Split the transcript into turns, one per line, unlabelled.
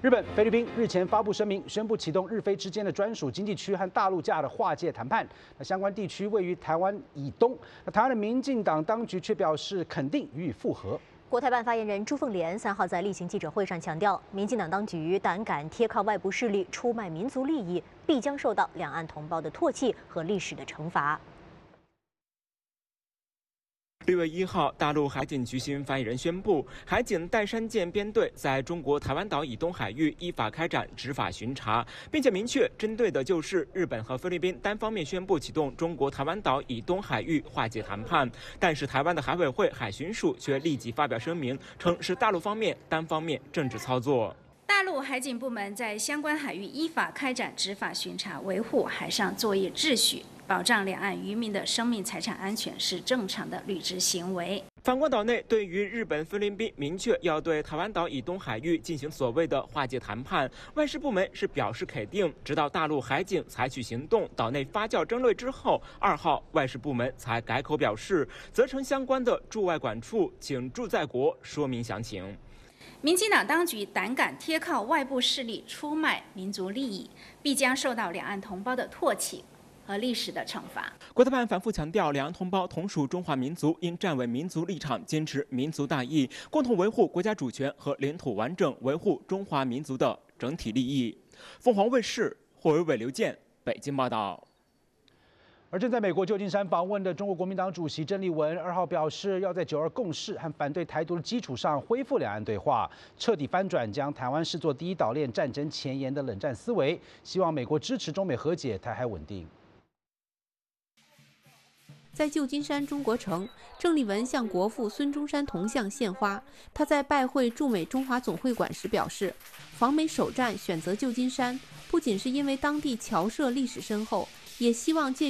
日本、菲律宾日前发布声明，宣布启动日菲之间的专属经济区和大陆架的划界谈判。相关地区位于台湾以东。台湾的民进党当局却表示肯定予以复核。
国台办发言人朱凤莲3号在例行记者会上强调，民进党当局胆敢贴靠外部势力出卖民族利益，必将受到两岸同胞的唾弃和历史的惩罚。
6月1号，大陆海警局新闻发言人宣布，海警岱山舰编队在中国台湾岛以东海域依法开展执法巡查，并且明确针对的就是日本和菲律宾单方面宣布启动中国台湾岛以东海域划界谈判。但是台湾的海委会海巡署却立即发表声明，称是大陆方面单方面政治操作。
大陆海警部门在相关海域依法开展执法巡查，维护海上作业秩序，保障两岸渔民的生命财产安全是正常的履职行为。
反观岛内，对于日本、菲律宾明确要对台湾岛以东海域进行所谓的划界谈判，外事部门是表示肯定，直到大陆海警采取行动，岛内发酵争论之后，2号外事部门才改口表示，责成相关的驻外管处请驻在国说明详情。
民进党当局胆敢贴靠外部势力出卖民族利益，必将受到两岸同胞的唾弃和历史的惩罚。
国台办反复强调，两岸同胞同属中华民族，应站稳民族立场，坚持民族大义，共同维护国家主权和领土完整，维护中华民族的整体利益。凤凰卫视霍维伟、刘健北京报道。
而正在美国旧金山访问的中国国民党主席郑丽文2号表示，要在9·2共识和反对台独的基础上恢复两岸对话，彻底翻转将台湾视作第一岛链战争前沿的冷战思维，希望美国支持中美和解，台海稳定。
在旧金山中国城，郑丽文向国父孙中山铜像献花。他在拜会驻美中华总会馆时表示，访美首站选择旧金山，不仅是因为当地侨社历史深厚，也希望借